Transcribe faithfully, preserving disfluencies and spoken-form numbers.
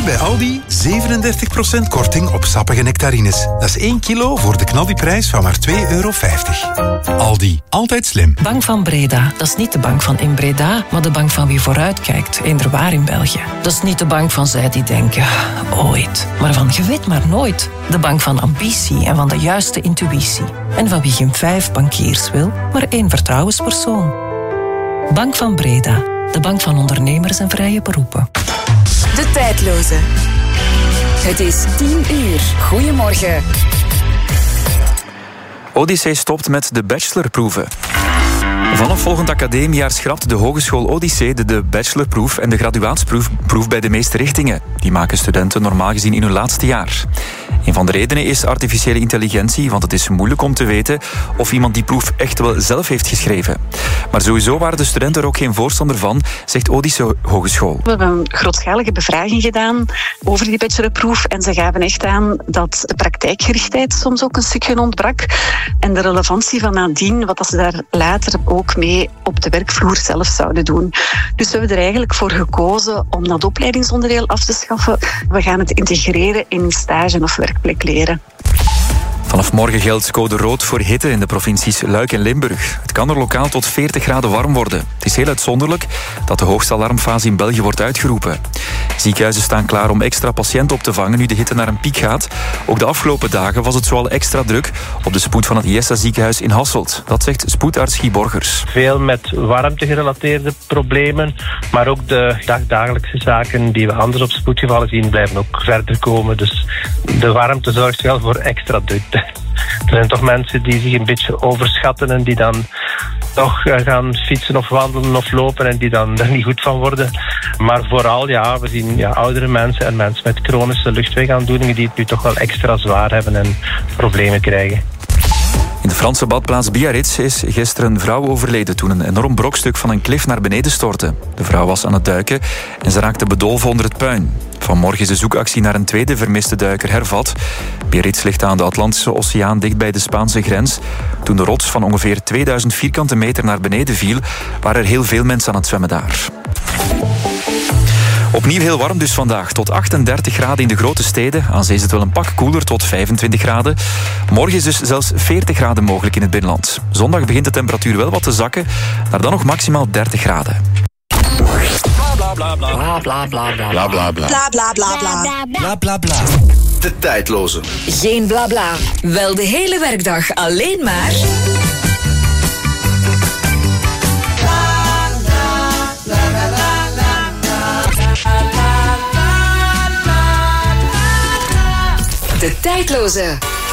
bij Aldi zevenendertig procent korting op sappige nectarines. Dat is één kilo voor de knaldiprijs van maar twee euro vijftig. Aldi, altijd slim. Bank van Breda, dat is niet de bank van in Breda, maar de bank van wie vooruitkijkt, eender waar in België. Dat is niet de bank van zij die denken, ooit, maar van je weet maar nooit. De bank van ambitie en van de juiste intuïtie. En van wie geen vijf bankiers wil, maar één vertrouwenspersoon. Bank van Breda, de bank van ondernemers en vrije beroepen. De Tijdloze. Het is tien uur. Goedemorgen. Odyssee stopt met de bachelorproeven. Vanaf volgend academiejaar schrapt de Hogeschool Odyssee de, de bachelorproef en de graduaatsproef proef bij de meeste richtingen. Die maken studenten normaal gezien in hun laatste jaar. Een van de redenen is artificiële intelligentie, want het is moeilijk om te weten of iemand die proef echt wel zelf heeft geschreven. Maar sowieso waren de studenten er ook geen voorstander van, zegt Odyssee Hogeschool. We hebben een grootschalige bevraging gedaan over die bachelorproef en ze gaven echt aan dat de praktijkgerichtheid soms ook een stukje ontbrak en de relevantie van nadien, wat ze daar later ook mee op de werkvloer zelf zouden doen. Dus we hebben er eigenlijk voor gekozen om dat opleidingsonderdeel af te schaffen. We gaan het integreren in stage of werkplek leren. Vanaf morgen geldt code rood voor hitte in de provincies Luik en Limburg. Het kan er lokaal tot veertig graden warm worden. Het is heel uitzonderlijk dat de hoogste alarmfase in België wordt uitgeroepen. Ziekenhuizen staan klaar om extra patiënten op te vangen nu de hitte naar een piek gaat. Ook de afgelopen dagen was het zoal extra druk op de spoed van het I E S A-ziekenhuis in Hasselt. Dat zegt spoedarts Guy Borgers. Veel met warmte-gerelateerde problemen, maar ook de dagdagelijkse zaken die we anders op spoedgevallen zien, blijven ook verder komen. Dus de warmte zorgt wel voor extra drukte. Er zijn toch mensen die zich een beetje overschatten en die dan toch gaan fietsen of wandelen of lopen en die dan er niet goed van worden. Maar vooral, ja, we zien ja, oudere mensen en mensen met chronische luchtwegaandoeningen die het nu toch wel extra zwaar hebben en problemen krijgen. In de Franse badplaats Biarritz is gisteren een vrouw overleden toen een enorm brokstuk van een klif naar beneden stortte. De vrouw was aan het duiken en ze raakte bedolven onder het puin. Vanmorgen is de zoekactie naar een tweede vermiste duiker hervat. Biarritz ligt aan de Atlantische Oceaan dicht bij de Spaanse grens. Toen de rots van ongeveer tweeduizend vierkante meter naar beneden viel, waren er heel veel mensen aan het zwemmen daar. Opnieuw heel warm dus vandaag, tot achtendertig graden in de grote steden. Aan zee is het wel een pak koeler, tot vijfentwintig graden. Morgen is dus zelfs veertig graden mogelijk in het binnenland. Zondag begint de temperatuur wel wat te zakken, naar dan nog maximaal dertig graden. Bla bla bla bla bla bla bla bla bla bla bla bla bla bla. De Tijdloze. Geen bla bla, wel de hele werkdag alleen maar. De Tijdloze.